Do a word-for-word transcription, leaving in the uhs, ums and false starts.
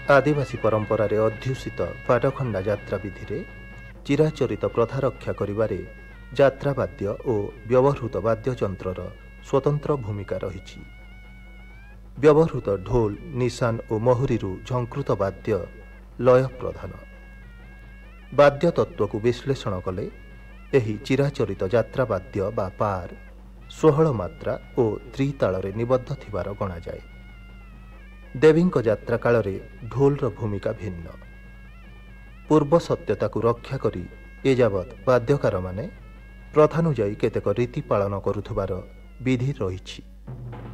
आदिवासी परंपरार अध्युषित पाटखंडा यात्रा विधि रे चिराचरित प्रथा रक्षा करिबारे यात्रावाद्य और व्यवहृत वाद्ययंत्रर स्वतंत्र भूमिका रही। व्यवहृत ढोल, निशान और महुरीरू झंकृत वाद्य लय प्रधान। वाद्य तत्व को विश्लेषण कले एही चिराचरित यात्रावाद्य बा पार षोहल मात्रा और त्रिताल निबद्ध थिबार गणा जाए। देवी यात्रा काल रे ढोलर भूमिका भिन्न। पूर्व सत्यता को रक्षा करी एजावत वाद्यकार माने प्रथानुजाई केतेक रीति पालन करुथुबार विधि रही।